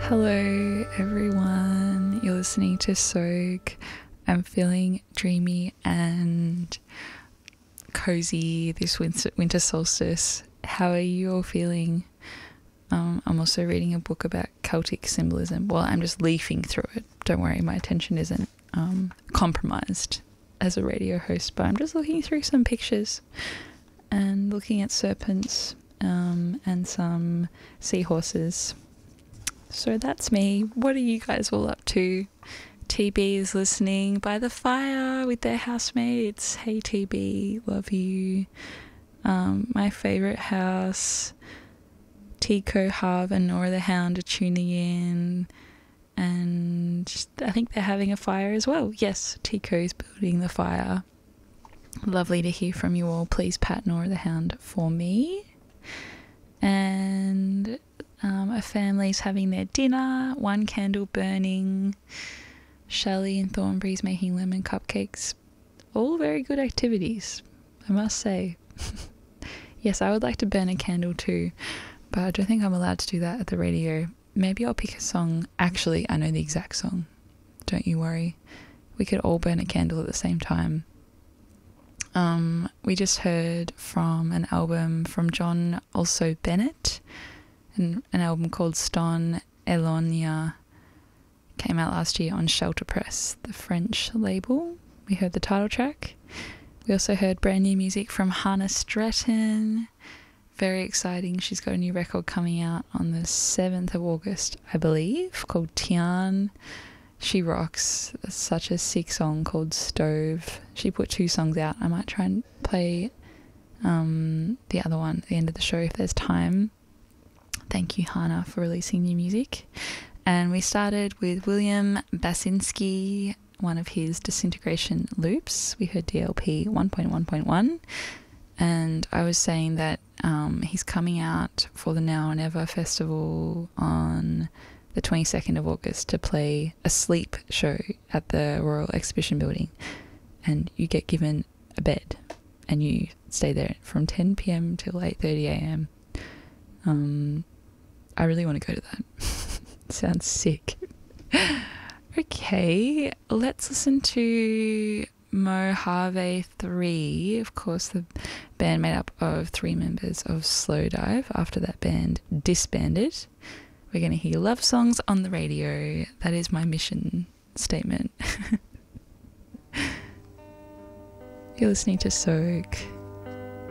Hello everyone, you're listening to Soak. I'm feeling dreamy and cozy this winter solstice. How are you all feeling? I'm also reading a book about Celtic symbolism. Well, I'm just leafing through it. Don't worry, my attention isn't compromised as a radio host, but I'm just looking through some pictures and looking at serpents and some seahorses. So that's me. What are you guys all up to? TB is listening by the fire with their housemates. Hey TB, love you. My favourite house, Tico, Harv and Nora the Hound are tuning in, and I think they're having a fire as well. Yes, Tico's building the fire. Lovely to hear from you all. Please pat Nora the Hound for me. And a family's having their dinner, one candle burning, Shelley and Thornbury's making lemon cupcakes. All very good activities, I must say. Yes, I would like to burn a candle too, but I don't think I'm allowed to do that at the radio. Maybe I'll pick a song. Actually, I know the exact song. Don't you worry. We could all burn a candle at the same time. We just heard from an album from John Also Bennett, an album called Ston Elonia. Came out last year on Shelter Press, the French label. We heard the title track. We also heard brand new music from Hannah Stratton. Very exciting. She's got a new record coming out on the 7th of August, I believe, called Tian. She rocks. Such a sick song called Stove. She put 2 songs out. I might try and play the other one at the end of the show if there's time. Thank you, Hannah, for releasing new music. And we started with William Basinski, one of his Disintegration loops. We heard DLP 1.1.1. And I was saying that he's coming out for the Now or Never Festival on the 22nd of August to play a sleep show at the Royal Exhibition Building, and you get given a bed and you stay there from 10 p.m. till 8:30 a.m. I really want to go to that. Sounds sick. Okay, let's listen to Mojave 3, of course the band made up of 3 members of Slowdive after that band disbanded. We're going to hear love songs on the radio. That is my mission statement. You're listening to Soak.